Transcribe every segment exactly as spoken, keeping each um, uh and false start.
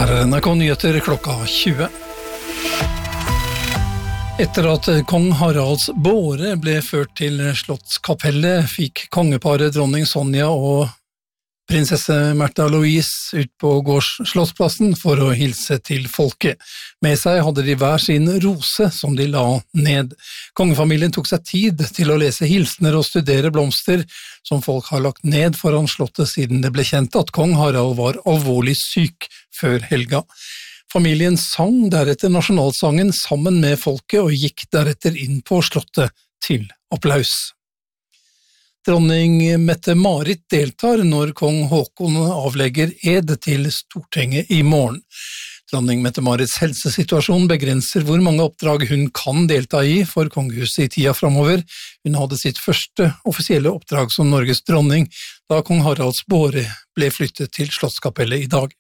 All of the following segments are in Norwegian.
Her er N R K Nyheter klokka tjue. Etter at kong Haralds båre ble ført til Slottskapellet, fikk kongeparet dronning Sonja og prinsesse Märtha Louise ut på gårds slottsplassen for å hilse til folket. Med seg hadde de hver sin rose som de la ned. Kongefamilien tok seg tid til å lese hilsener og studere blomster som folk har lagt ned foran slottet siden det ble kjent at kong Harald var alvorlig syk før helga. Familien sang deretter nasjonalsangen sammen med folket og gikk deretter inn på slottet til applaus. Dronning Mette-Marit deltar når kong Håkon avlegger ed til Stortinget i morgen. Dronning Mette-Marits helsesituasjon begrenser hvor mange oppdrag hun kan delta i for kongehuset i tida fremover. Hun hadde sitt første offisielle oppdrag som Norges dronning da kong Haralds båre ble flyttet til Slottskapellet i dag.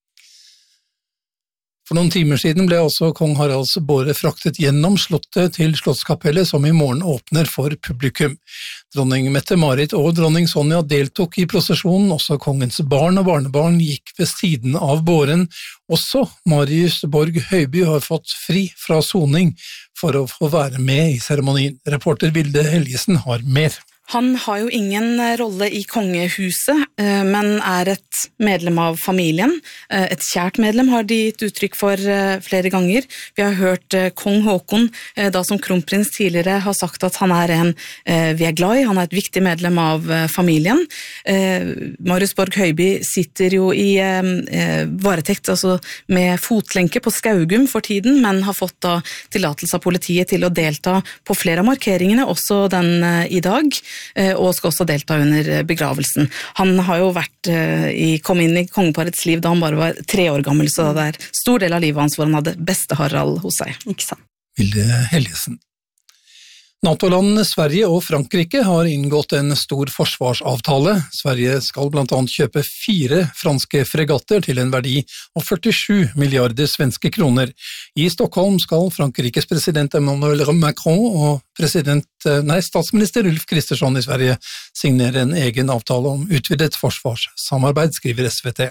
For noen timer siden ble også kong Haralds båre fraktet gjennom slottet til Slottskapellet som i morgen åpner for publikum. Dronning Mette-Marit og dronning Sonja deltok i prosesjonen, også kongens barn og barnebarn gikk ved siden av båren. Også Marius Borg Høiby har fått fri fra soning for å få være med i seremonien. Reporter Vilde Helgesen har mer. Han har jo ingen rolle i kongehuset, men er et medlem av familien. Et kjært medlem har de gitt uttrykk for flere ganger. Vi har hørt kong Håkon, da som kronprins tidligere, har sagt at han er en vi er glad i, han er et viktig medlem av familien. Marius Borg Høiby sitter jo i varetekt, altså med fotlenke på Skaugum for tiden, men har fått da tillatelse av politiet til å delta på flere av markeringene, også den i dag. Og skal også delta under begravelsen. Han har jo vært i, kom inn i kongeparets liv da han bare var tre år gammel, så det er stor del av livet hans hvor han hadde beste Harald hos seg. Ikke sant? Vilde Helgesen. NATO-landene Sverige og Frankrike har inngått en stor forsvarsavtale. Sverige skal blant annet kjøpe fire franske fregatter til en verdi av førtisju milliarder svenske kroner. I Stockholm skal Frankrikes president Emmanuel Macron og president, nei, statsminister Ulf Kristersson i Sverige signere en egen avtale om utvidet forsvarssamarbeid, skriver S V T.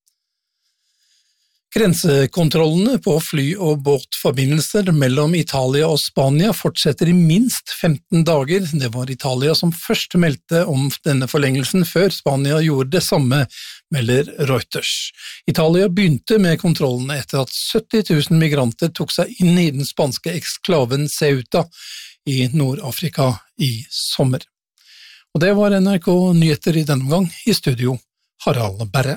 Grensekontrollene på fly- og båtforbindelser mellom Italia og Spania fortsetter i minst femten dager. Det var Italia som først meldte om denne forlengelsen før Spania gjorde det samme, melder Reuters. Italia begynte med kontrollene etter at sytti tusen migranter tok seg inn i den spanske eksklaven Ceuta i Nord-Afrika i sommer. Og det var N R K Nyheter i denne omgang. I studio Harald Berre.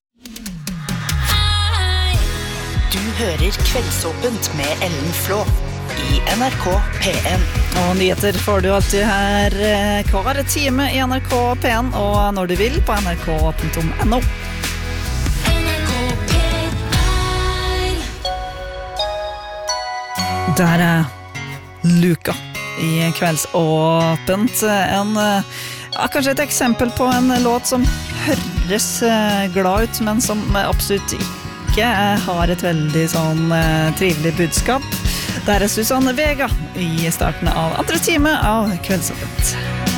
Du hører Kveldsåpent med Ellen Flå i N R K P en. Og nyheter får du alltid her hver time i N R K P en, og når du vil på N R K punktum N O. Der er Luka i Kveldsåpent. En, ja, kanskje et eksempel på en låt som høres glad ut, men som absolutt ikke har et veldig sånn trivelig budskap. Der er Susanne Vega i starten av andre time av Kveldsåpent.